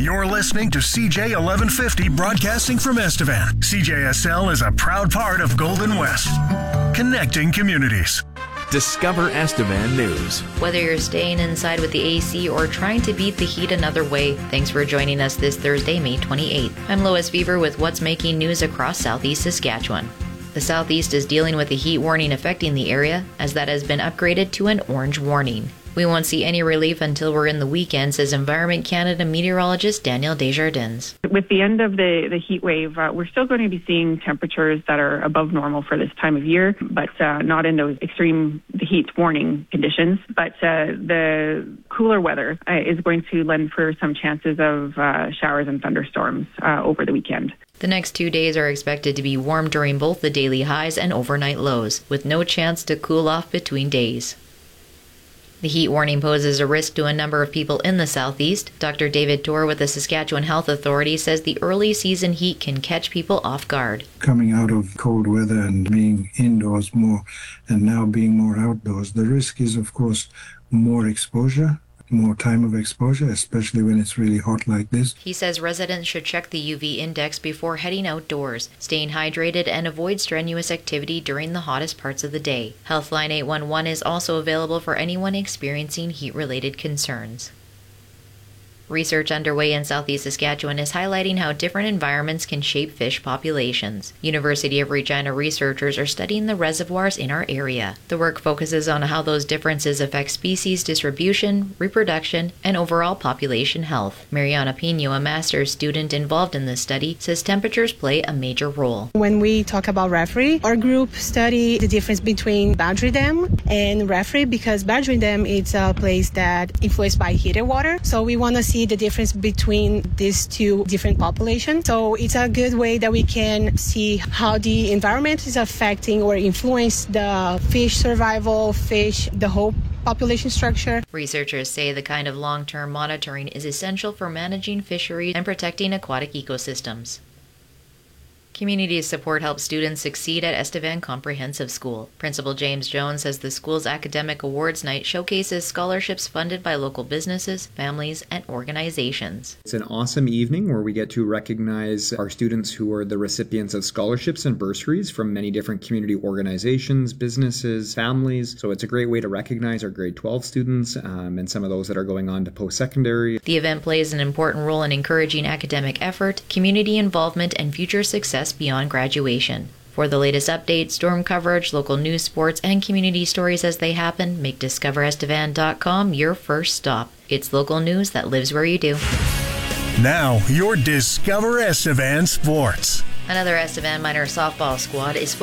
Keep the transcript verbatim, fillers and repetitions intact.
You're listening to C J eleven fifty broadcasting from Estevan. C J S L is a proud part of Golden West, connecting communities. Discover Estevan News. Whether you're staying inside with the A C or trying to beat the heat another way, thanks for joining us this Thursday, May twenty-eighth. I'm Lois Fever with what's making news across southeast Saskatchewan. The southeast is dealing with a heat warning affecting the area, as that has been upgraded to an orange warning. We won't see any relief until we're in the weekend, says Environment Canada meteorologist Daniel Desjardins. With the end of the, the heat wave, uh, we're still going to be seeing temperatures that are above normal for this time of year, but uh, not in those extreme heat warning conditions. But uh, the cooler weather uh, is going to lend for some chances of uh, showers and thunderstorms uh, over the weekend. The next two days are expected to be warm during both the daily highs and overnight lows, with no chance to cool off between days. The heat warning poses a risk to a number of people in the southeast. Doctor David Torr with the Saskatchewan Health Authority says the early season heat can catch people off guard. Coming out of cold weather and being indoors more and now being more outdoors, the risk is, of course, more exposure, more time of exposure, especially when it's really hot like this. He says residents should check the U V index before heading outdoors, staying hydrated, and avoid strenuous activity during the hottest parts of the day. Healthline eight one one is also available for anyone experiencing heat-related concerns. Research underway in southeast Saskatchewan is highlighting how different environments can shape fish populations. University of Regina researchers are studying the reservoirs in our area. The work focuses on how those differences affect species distribution, reproduction, and overall population health. Mariana Pino, a master's student involved in this study, says temperatures play a major role. When we talk about referee, our group study the difference between Boundary Dam and referee, because Boundary Dam is a place that influenced by heated water. So we want to see the difference between these two different populations. So it's a good way that we can see how the environment is affecting or influence the fish survival, fish, the whole population structure. Researchers say the kind of long-term monitoring is essential for managing fisheries and protecting aquatic ecosystems. Community support helps students succeed at Estevan Comprehensive School. Principal James Jones says the school's academic awards night showcases scholarships funded by local businesses, families, and organizations. It's an awesome evening where we get to recognize our students who are the recipients of scholarships and bursaries from many different community organizations, businesses, families. So it's a great way to recognize our grade twelve students um, and some of those that are going on to post-secondary. The event plays an important role in encouraging academic effort, community involvement, and future success beyond graduation. For the latest updates, storm coverage, local news, sports, and community stories as they happen, make discover estevan dot com your first stop. It's local news that lives where you do. Now, your Discover Estevan Sports. Another Estevan minor softball squad is